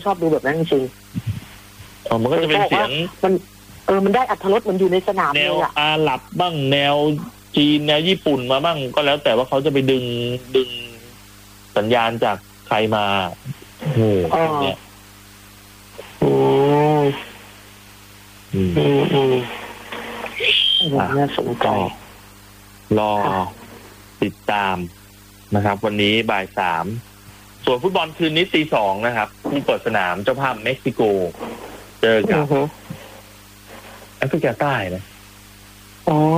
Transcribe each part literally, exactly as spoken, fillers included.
ชอบดูแบบนั้นจริงอ๋อมันก็จะเป็นเสียงมันเออมันได้อรรถรสมันอยู่ในสนามแนวเลยอะอาหรับบ้างแนวจีนแนวญี่ปุ่นมาบ้างก็แล้วแต่ว่าเขาจะไปดึงดึงสัญญาณจากใครมาโอ้โหเนี่ยอืมอืมอืมน่าสนใจรอติดตามนะครับวันนี้บ่ายสามส่วนฟุตบอลคืนนี้ตีสองนะครับที่เปิดสนามเจ้าภาพเม็กซิโกเจอกับแอฟริกาใต้นะอ๋อ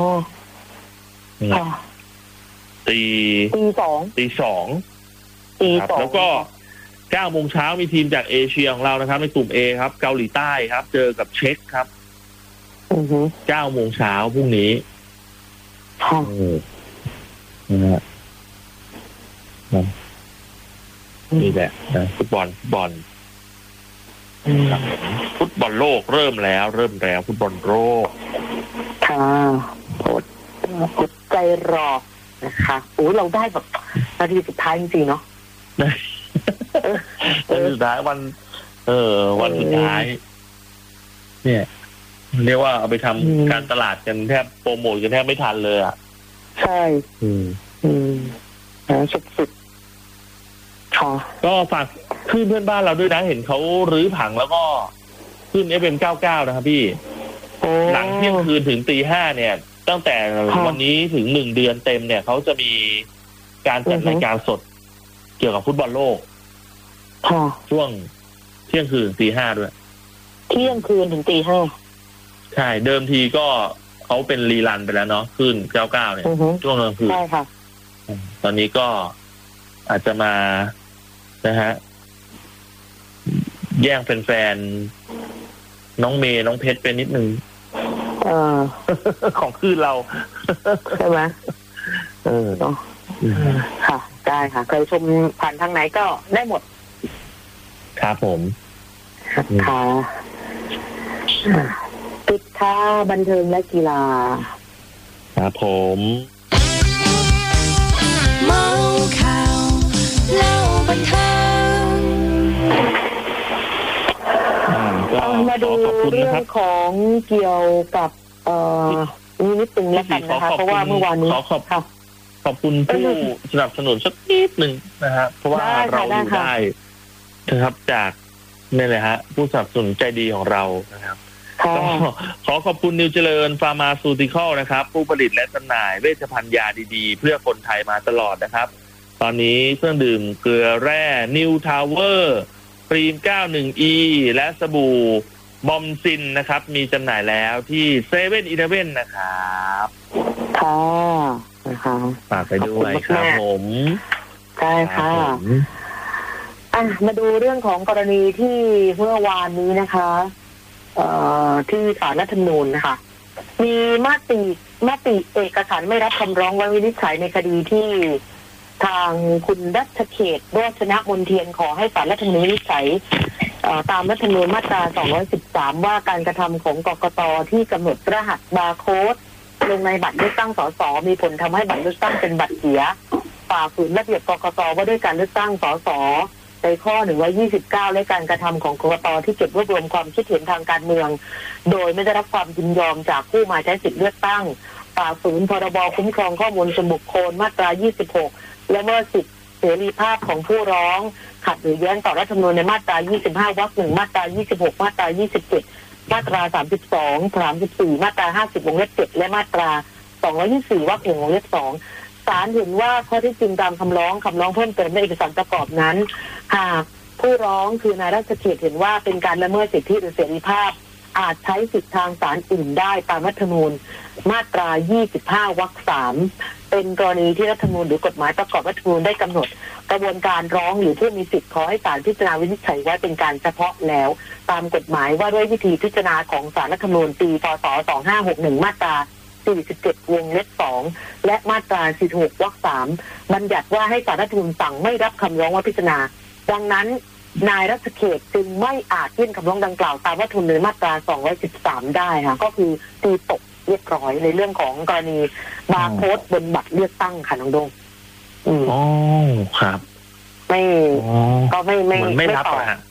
ตีตีสองตีสองตีสองแล้วก็เก้าโมงเช้ามีทีมจากเอเชียของเรานะครับในกลุ่ม A ครับเกาหลีใต้ครับเจอกับเช็กครับเก้าโมงเช้าพรุ่งนี้นะฮะนี่แหละนะฟุตบอลฟุตบอลฟุตบอลโลกเริ่มแล้วเริ่มแล้วฟุตบอลโลกค่ะอดอดใจรอนะคะโอ้เราได้แบบนาทีสุดท้ายจริงๆเนาะนาทีสุดท้ายวันเออวันสุดท้ายเนี่ยเรียกว่าเอาไปทำการตลาดกันแทบโปรโมทกันแทบไม่ทันเลยอ่ะใช่อืมอืมสุดๆก็ฝากขึ้นเพื่อนบ้านเราด้วยนะเห็นเขารื้อผังแล้วก็ขึ้น เอฟ เอ็ม เก้าสิบเก้านะครับพี่หลังเที่ยงคืนถึงตีห้าเนี่ยตั้งแต่วันนี้ถึงหนึ่งเดือนเต็มเนี่ยเขาจะมีการจัดรายการสดเกี่ยวกับฟุตบอลโลกช่วงเที่ยงคืนตีห้าด้วยเที่ยงคืนถึงตีห้าใช่เดิมทีก็เขาเป็นรีรันไปแล้วเนาะขึ้นเก้าสิบเก้าเนี่ยช่วงกลางคืนใช่ค่ะตอนนี้ก็อาจจะมานะฮะแย่งแฟนๆน้องเมย์น้องเพชรเป็นนิดนึงของคืนเราใช่ไหมเออค่ะได้ค่ะใครชมผ่านทางไหนก็ได้หมดครับผมค่ะติดท่าบันเทิงและกีฬาครับผมเมาข่าวเล่าบันเทิงมาดูเรื่องของเกี่ยวกับเอ่อนี่นิดนึงแล้วกันนะคะเพราะว่าเมื่อวานนี้ขอขอบคุณผู้สนับสนุนสักนิดหนึ่งนะฮะเพราะว่าเราอยู่ได้นะครับจากนี่แหละฮะผู้สนับสนุนใจดีของเรานะครับก็ขอขอบคุณนิวเจริญฟาร์มาซูติคอลนะครับผู้ผลิตและจำหน่ายเวชภัณฑ์ยาดีๆเพื่อคนไทยมาตลอดนะครับตอนนี้เครื่องดื่มเกลือแร่นิวทาวเวอร์ครีม เก้าสิบเอ็ด อี และสบู่บอมซินนะครับมีจำหน่ายแล้วที่เซเว่นอีเลฟเว่นนะครับค่ะนะคะฝากไปด้วยครับผมใช่ค่ะอ่ะมาดูเรื่องของกรณีที่เมื่อวานนี้นะคะเอ่อที่ศาลรัฐธรรมนูญนะคะมีมติมติเอกสารไม่รับคำร้องไว้วินิจฉัยในคดีที่ทางคุณรัชเขตโรจนมนเทียนขอให้ศาลรัฐธรรมนูญวินิจฉัยตามรัฐธรรมนูญมาตราสองร้อยสิบสามว่าการกระทำของกกต.ที่กำหนดรหัสบาร์โค้ดลงในบัตรเลือกตั้งสสมีผลทำให้บัตรเลือกตั้งเป็นบัตรเสียฝ่าฝืนระเบียบกกต.ว่าด้วยการเลือกตั้งสสในข้อหนึ่งร้อยยี่สิบเก้าและการกระทำของกกต.ที่เก็บรวบรวมความคิดเห็นทางการเมืองโดยไม่ได้รับความยินยอมจากผู้มาใช้สิทธิเลือกตั้งฝ่าฝืนพรบคุ้มครองข้อมูลส่วนบุคคลมาตรายี่สิบหกและเมื่อสิทธิเสรีภาพของผู้ร้องขัดหรือแย้งต่อรัฐธรรมนูญในมาตรายี่สิบห้าวรรคหนึ่งมาตรายี่สิบหกมาตรายี่สิบเจ็ดมาตราสามสิบสองสามสิบสี่มาตราห้าสิบวงเล็บเจ็ดและมาตราสองร้อยยี่สิบสี่วรรคหนึ่งวงเล็บสองศาลเห็นว่าข้อที่จริงตามคำร้องคำร้องเพิ่มเติมในเอกสารประกอบนั้นหากผู้ร้องคือนายรัชเขตเห็นว่าเป็นการละเมิดสิทธิหรือเสรีภาพอาจใช้สิทธิทางศาลอื่นได้ตามรัฐธรรมนูญมาตรายี่สิบห้าวรรคสามเป็นกรณีที่รัฐธรรมนูญหรือกฎหมายประกอบรัฐธรรมนูญได้กำหนดกระบวนการร้องหรือผู้มีสิทธิ์ขอให้ศาลพิจารณาวินิจฉัยไว้เป็นการเฉพาะแล้วตามกฎหมายว่าด้วยวิธีพิจารณาของศาลรัฐธรรมนูญปีพ.ศ. สองพันห้าร้อยหกสิบเอ็ดมาตราสี่สิบเจ็ดวงเล็บสองและมาตราสี่สิบหกวรรคสามบัญญัติว่าให้ศาลรัฐธรรมนูญสั่งไม่รับคำร้องว่าพิจารณาดังนั้นนายรัชเขตจึงไม่อาจยื่นคำร้องดังกล่าวตามรัฐธรรมนูญมาตราสองร้อยสิบสามได้ค่ะก็คือตีตกเรียบร้อยในเรื่องของกรณีบาร์โค้ดบนบัตรเลือกตั้งค่ะน้องดงอ๋อครับไม่ก็ไม่ไม่ไม่รับอ่ะ